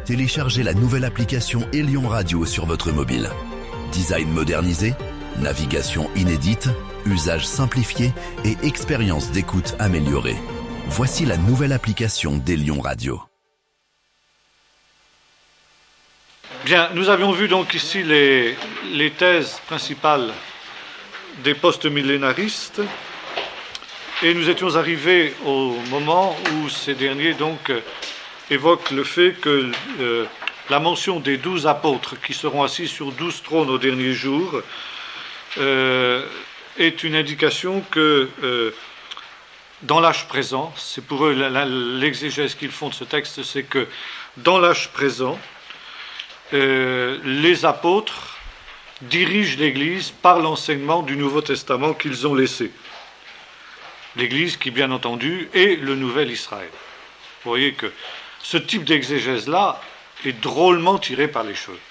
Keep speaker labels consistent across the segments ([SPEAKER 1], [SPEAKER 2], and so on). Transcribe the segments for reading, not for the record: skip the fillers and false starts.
[SPEAKER 1] Téléchargez la nouvelle application Elion Radio sur votre mobile. Design modernisé, navigation inédite, usage simplifié et expérience d'écoute améliorée. Voici la nouvelle application d'Elion Radio.
[SPEAKER 2] Bien, nous avions vu donc ici les thèses principales des post-millénaristes et nous étions arrivés au moment où ces derniers donc évoquent le fait que la mention des 12 apôtres qui seront assis sur 12 trônes au dernier jour est une indication que dans l'âge présent, c'est pour eux l'exégèse qu'ils font de ce texte, c'est que dans l'âge présent, les apôtres dirigent l'Église par l'enseignement du Nouveau Testament qu'ils ont laissé. L'Église qui, bien entendu, est le nouvel Israël. Vous voyez que ce type d'exégèse-là est drôlement tiré par les cheveux.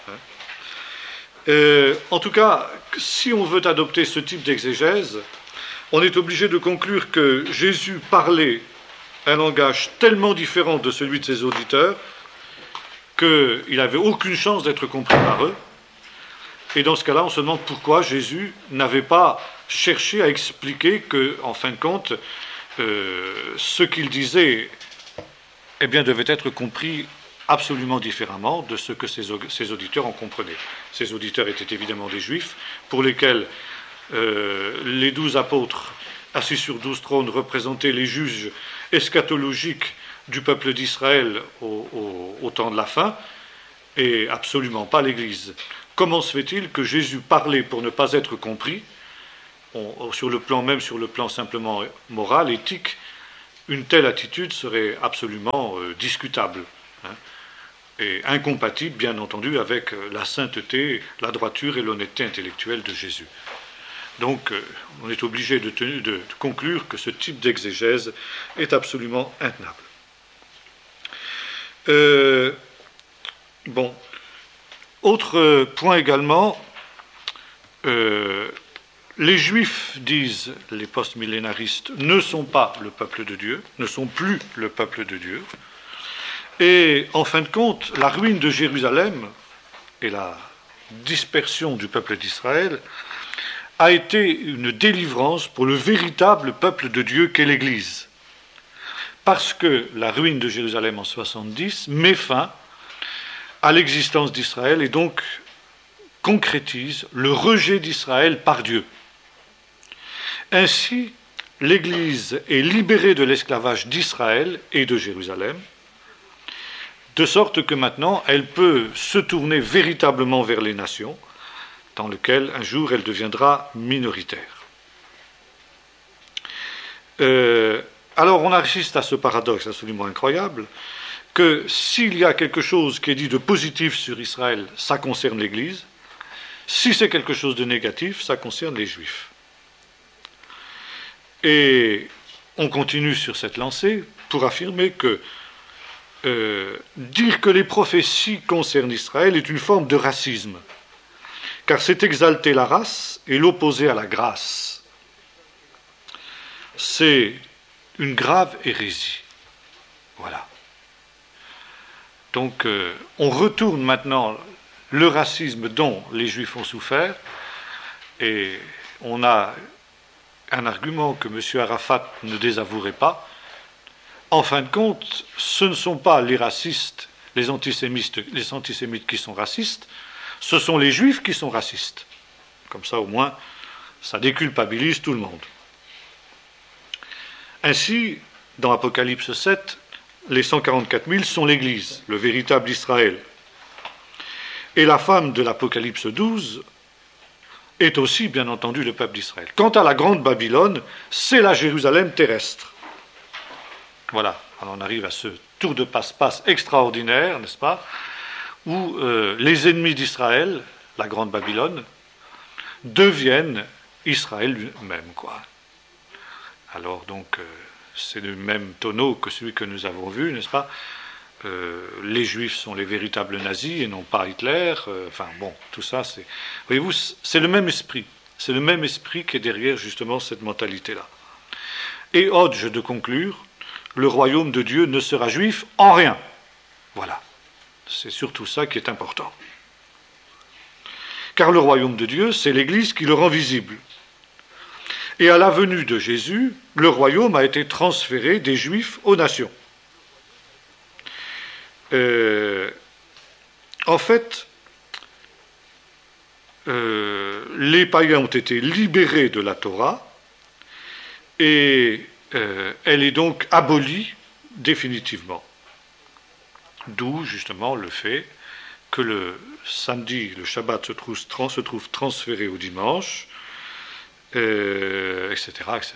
[SPEAKER 2] En tout cas, si on veut adopter ce type d'exégèse, on est obligé de conclure que Jésus parlait un langage tellement différent de celui de ses auditeurs qu'il n'avait aucune chance d'être compris par eux. Et dans ce cas-là, on se demande pourquoi Jésus n'avait pas cherché à expliquer que, en fin de compte, ce qu'il disait devait être compris absolument différemment de ce que ses auditeurs en comprenaient. Ses auditeurs étaient évidemment des Juifs, pour lesquels les 12 apôtres assis sur 12 trônes représentaient les juges eschatologiques du peuple d'Israël au temps de la fin, et absolument pas l'Église. Comment se fait-il que Jésus parlait pour ne pas être compris, sur le plan simplement moral, éthique, une telle attitude serait absolument discutable, et incompatible, bien entendu, avec la sainteté, la droiture et l'honnêteté intellectuelle de Jésus. Donc, on est obligé de conclure que ce type d'exégèse est absolument intenable. Autre point également, les Juifs, disent les post-millénaristes, ne sont pas le peuple de Dieu, ne sont plus le peuple de Dieu. Et en fin de compte, la ruine de Jérusalem et la dispersion du peuple d'Israël a été une délivrance pour le véritable peuple de Dieu qu'est l'Église. Parce que la ruine de Jérusalem en 70 met fin à l'existence d'Israël et donc concrétise le rejet d'Israël par Dieu. Ainsi, l'Église est libérée de l'esclavage d'Israël et de Jérusalem, de sorte que maintenant elle peut se tourner véritablement vers les nations, dans lesquelles un jour elle deviendra minoritaire. Alors on assiste à ce paradoxe absolument incroyable, que s'il y a quelque chose qui est dit de positif sur Israël, ça concerne l'Église. Si c'est quelque chose de négatif, ça concerne les Juifs. Et on continue sur cette lancée pour affirmer que dire que les prophéties concernent Israël est une forme de racisme, car c'est exalter la race et l'opposer à la grâce. C'est une grave hérésie. Voilà. Donc, on retourne maintenant le racisme dont les Juifs ont souffert, et on a un argument que M. Arafat ne désavouerait pas. En fin de compte, ce ne sont pas les racistes, les antisémites qui sont racistes, ce sont les Juifs qui sont racistes. Comme ça, au moins, ça déculpabilise tout le monde. Ainsi, dans Apocalypse 7, les 144 000 sont l'Église, le véritable Israël. Et la femme de l'Apocalypse 12 est aussi, bien entendu, le peuple d'Israël. Quant à la grande Babylone, c'est la Jérusalem terrestre. Voilà, alors on arrive à ce tour de passe-passe extraordinaire, n'est-ce pas, où les ennemis d'Israël, la grande Babylone, deviennent Israël lui-même, quoi. Alors donc, c'est le même tonneau que celui que nous avons vu, n'est-ce pas? Les Juifs sont les véritables nazis et non pas Hitler. Tout ça, c'est... Voyez-vous, c'est le même esprit. C'est le même esprit qui est derrière, justement, cette mentalité-là. Et Hodge de conclure, le royaume de Dieu ne sera juif en rien. Voilà. C'est surtout ça qui est important. Car le royaume de Dieu, c'est l'Église qui le rend visible. Et à la venue de Jésus, le royaume a été transféré des Juifs aux nations. En fait, les païens ont été libérés de la Torah et elle est donc abolie définitivement. D'où justement le fait que le samedi, le Shabbat se trouve transféré au dimanche, etc., etc.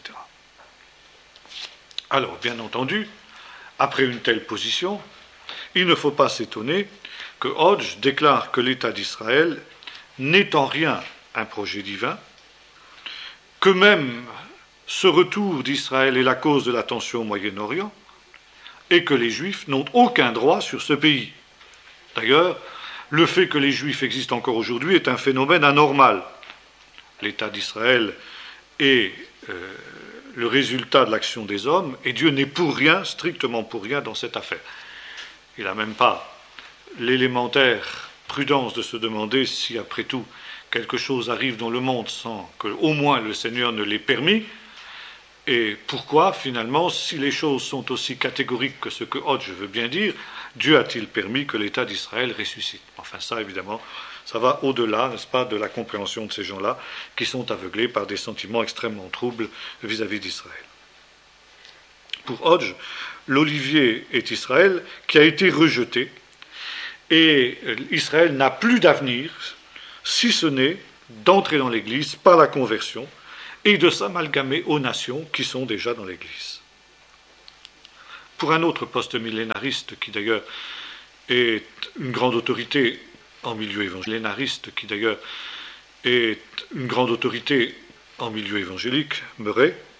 [SPEAKER 2] Alors, bien entendu, après une telle position, il ne faut pas s'étonner que Hodge déclare que l'État d'Israël n'est en rien un projet divin, que même ce retour d'Israël est la cause de la tension au Moyen-Orient, et que les Juifs n'ont aucun droit sur ce pays. D'ailleurs, le fait que les Juifs existent encore aujourd'hui est un phénomène anormal. L'État d'Israël est le résultat de l'action des hommes, et Dieu n'est pour rien, strictement pour rien, dans cette affaire. Il n'a même pas l'élémentaire prudence de se demander si, après tout, quelque chose arrive dans le monde sans que, au moins, le Seigneur ne l'ait permis. Et pourquoi, finalement, si les choses sont aussi catégoriques que ce que Hodge veut bien dire, Dieu a-t-il permis que l'État d'Israël ressuscite? Enfin, ça, évidemment, ça va au-delà, n'est-ce pas, de la compréhension de ces gens-là qui sont aveuglés par des sentiments extrêmement troubles vis-à-vis d'Israël. Pour Hodge, l'olivier est Israël qui a été rejeté, et Israël n'a plus d'avenir, si ce n'est d'entrer dans l'Église par la conversion et de s'amalgamer aux nations qui sont déjà dans l'Église. Pour un autre post-millénariste qui d'ailleurs est une grande autorité en milieu évangélique, Murray,